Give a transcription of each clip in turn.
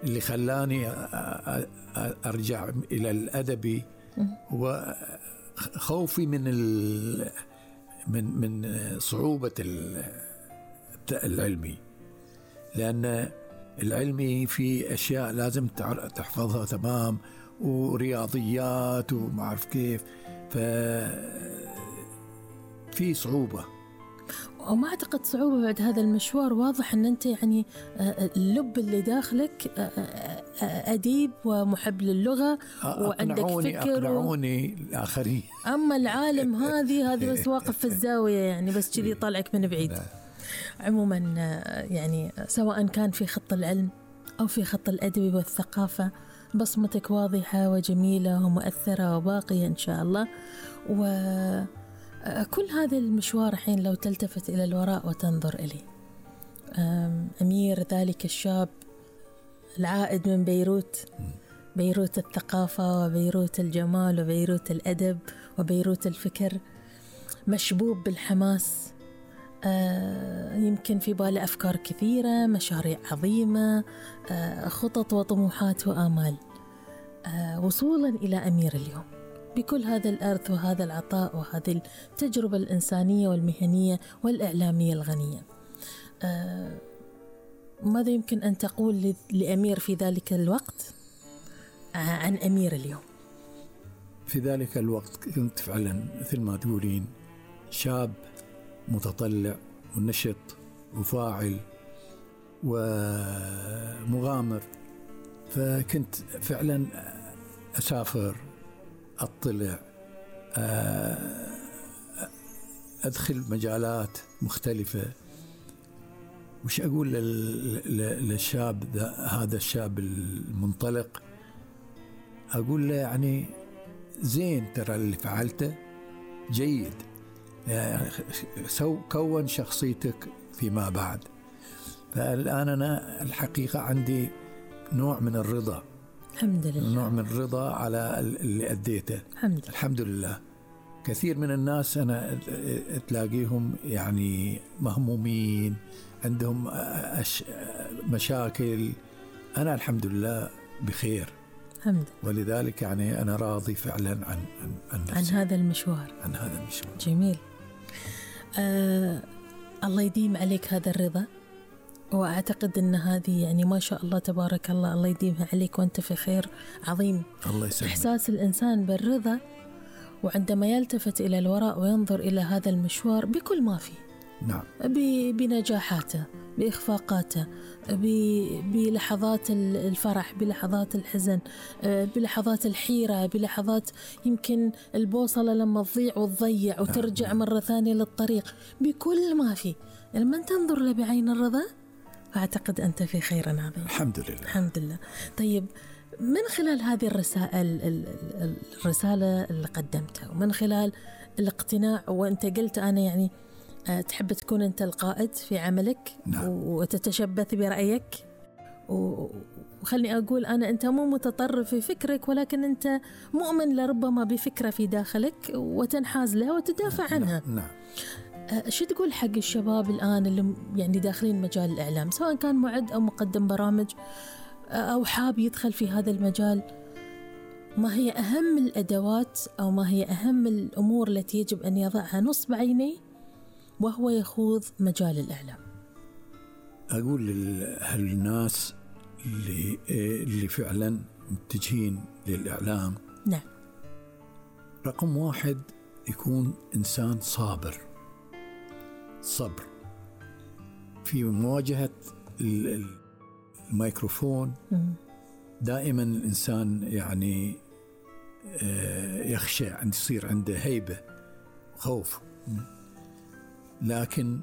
اللي خلاني أرجع إلى الأدبي هو خوفي من صعوبة العلمي، لأن العلمي في أشياء لازم تحفظها تمام، ورياضيات وما أعرف كيف، ففي صعوبة. وما أعتقد صعوبة بعد هذا المشوار. واضح أن أنت يعني اللب اللي داخلك أديب ومحب للغة وعندك فكر. أقنعوني الآخرين. أما العالم هذه بس واقف في الزاوية يعني، بس كذي طالعك من بعيد. عموما يعني سواء كان في خط العلم أو في خط الأدبي والثقافة، بصمتك واضحة وجميلة ومؤثرة وباقية إن شاء الله. وكل هذا المشوار حين لو تلتفت إلى الوراء وتنظر إليه، أمير ذلك الشاب العائد من بيروت الثقافة وبيروت الجمال وبيروت الأدب وبيروت الفكر، مشبوب بالحماس، يمكن في باله أفكار كثيرة، مشاريع عظيمة، خطط وطموحات وآمال، وصولا إلى أمير اليوم بكل هذا الأرث وهذا العطاء وهذه التجربة الإنسانية والمهنية والإعلامية الغنية. ماذا يمكن أن تقول لأمير في ذلك الوقت عن أمير اليوم؟ في ذلك الوقت كنت فعلا مثل ما تقولين شاب متطلع ونشط وفاعل ومغامر، فكنت فعلا أسافر، أطلع، أدخل مجالات مختلفة. وش أقول للشاب هذا الشاب المنطلق؟ أقول له يعني زين، ترى اللي فعلته جيد، يعني كون شخصيتك فيما بعد. فالآن أنا الحقيقة عندي نوع من الرضا، الحمد لله، نوع من الرضا على اللي أديته، الحمد لله. كثير من الناس أنا تلاقيهم يعني مهمومين، عندهم مشاكل، أنا الحمد لله بخير، الحمد. ولذلك يعني أنا راضي فعلا عن هذا المشوار. جميل. الله يديم عليك هذا الرضا، وأعتقد أن هذه يعني ما شاء الله تبارك الله يديمها عليك وأنت في خير عظيم. الله يسلمك. إحساس الإنسان بالرضا وعندما يلتفت إلى الوراء وينظر إلى هذا المشوار بكل ما فيه، نعم، بنجاحاته، بإخفاقاته، بلحظات الفرح، بلحظات الحزن، بلحظات الحيرة، بلحظات يمكن البوصلة لما تضيع وتضيع وترجع مرة ثانية للطريق، بكل ما فيه لما تنظر له بعين الرضا أعتقد أنت في خير عظيم. الحمد لله. الحمد لله. طيب، من خلال هذه الرسالة اللي قدمتها، ومن خلال الاقتناع، وأنت قلت أنا يعني تحب تكون أنت القائد في عملك، نعم، وتتشبث برأيك، وخلني أقول أنت مو متطرف في فكرك، ولكن أنت مؤمن لربما بفكرة في داخلك وتنحاز لها وتدافع عنها. نعم. شو تقول حق الشباب الآن اللي يعني داخلين مجال الإعلام، سواء كان معد أو مقدم برامج أو حاب يدخل في هذا المجال؟ ما هي أهم الأدوات أو ما هي أهم الأمور التي يجب أن يضعها نصب عينيه وهو يخوض مجال الإعلام؟ أقول للناس اللي فعلا متجهين للإعلام، نعم، رقم 1 يكون إنسان صبر في مواجهة الميكروفون. دائما الإنسان يعني يخشى، يصير عنده هيبة خوف، لكن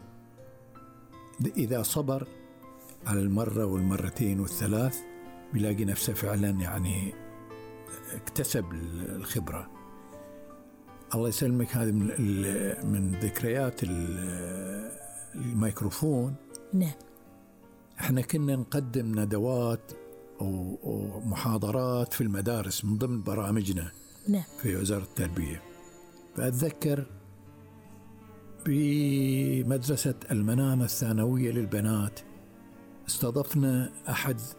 إذا صبر على المرة والمرتين والثلاث بيلاقي نفسه فعلا يعني اكتسب الخبرة. الله يسلمك، هذه من ذكريات الميكروفون. نعم. احنا كنا نقدم ندوات ومحاضرات في المدارس من ضمن برامجنا، نعم، في وزارة التربية. فأتذكر بمدرسة المنامة الثانوية للبنات استضفنا أحد